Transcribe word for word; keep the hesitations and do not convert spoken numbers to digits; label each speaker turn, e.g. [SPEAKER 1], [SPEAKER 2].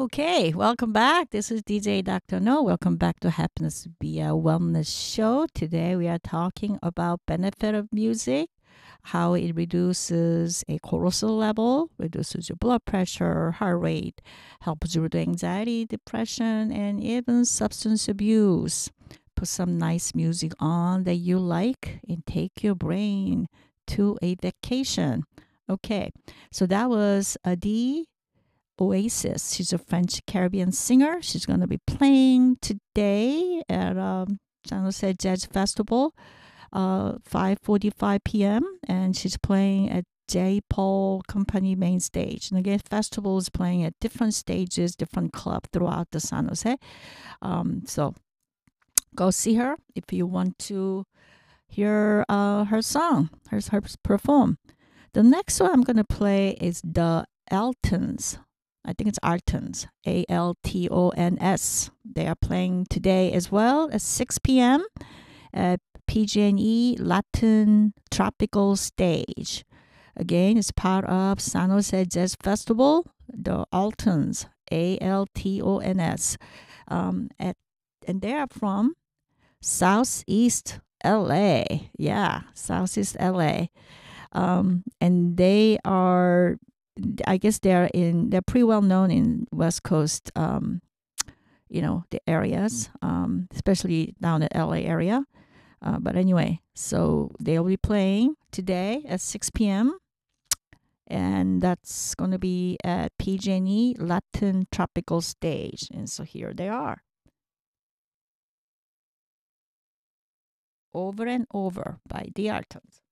[SPEAKER 1] Okay, welcome back. This is D J Doctor No. Welcome back to Happiness Via Wellness Show. Today we are talking about benefit of music, how it reduces a cortisol level, reduces your blood pressure, heart rate, helps you with anxiety, depression, and even substance abuse. Put some nice music on that you like and take your brain to a vacation. Okay, so that was Adi Oasis. She's a French Caribbean singer. She's going to be playing today at um, San Jose Jazz Festival, uh, five forty-five p m And she's playing at J. Paul Company main stage. And again, festival is playing at different stages, different clubs throughout the San Jose. Um, so go see her if you want to hear uh, her song, her, her perform. The next one I'm going to play is the Altons. I think it's Altons, A L T O N S. They are playing today as well at six p m at P G and E Latin Tropical Stage. Again, it's part of San Jose Jazz Festival, the Altons, A L T O N S. Um, at, and they are from Southeast L A. Yeah, Southeast L A. Um, and they are I guess they're in they're pretty well known in West Coast, um, you know, the areas, um, especially down at L A area. Uh, but anyway, so they'll be playing today at six p m and that's going to be at P G and E Latin Tropical Stage. And so here they are. Over and Over by the Altons.